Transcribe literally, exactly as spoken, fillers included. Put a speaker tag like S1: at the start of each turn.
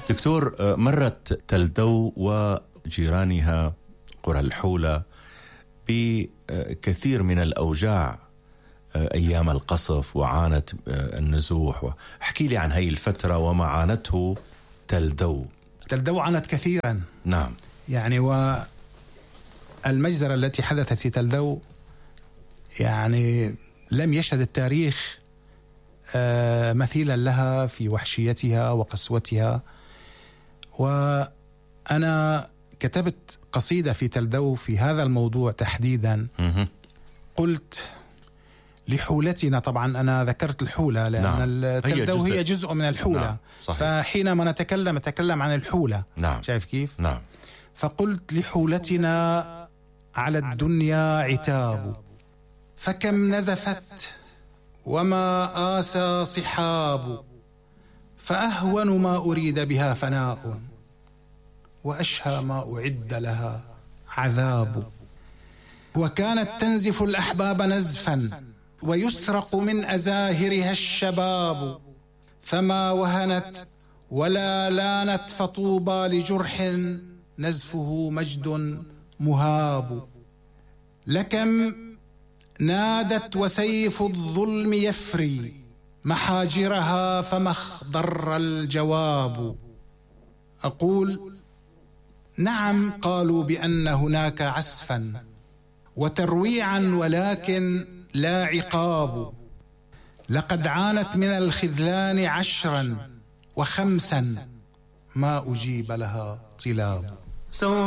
S1: دكتور، مرت تلدو وجيرانها قرى الحولة بكثير من الأوجاع أيام القصف، وعانت النزوح. احكي لي عن هاي الفترة وما عانته تلدو.
S2: تلدو عانت كثيرا.
S1: نعم.
S2: يعني والمجزرة التي حدثت في تلدو يعني لم يشهد التاريخ مثيلا لها في وحشيتها وقسوتها. وأنا كتبت قصيدة في تلدو في هذا الموضوع تحديدا. قلت لحولتنا، طبعا أنا ذكرت الحولة لأن نعم. تلدو هي جزء, هي جزء من الحولة.
S1: نعم. صحيح.
S2: فحينما نتكلم نتكلم عن الحولة.
S1: نعم.
S2: شايف كيف؟
S1: نعم.
S2: فقلت لحولتنا على الدنيا عتاب، فكم نزفت وما آسى صحاب، فأهون ما أريد بها فناء، وأشهى ما أعد لها عذاب. وكانت تنزف الأحباب نزفا، ويسرق من أزاهرها الشباب، فما وهنت ولا لانت، فطوبى لجرح نزفه مجد مهاب. لكم نادت وسيف الظلم يفري محاجرها، فما اخضر الجواب. أقول نعم، قالوا بأن هناك عسفا وترويعا، ولكن لا عقاب. لقد عانت من الخذلان عشرا وخمسا، ما أجيب لها طلاب.